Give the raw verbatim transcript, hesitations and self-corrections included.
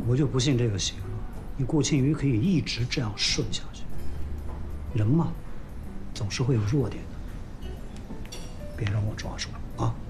我就不信这个邪了。你顾庆余可以一直这样顺下去。人嘛，总是会有弱点的。别让我抓住啊！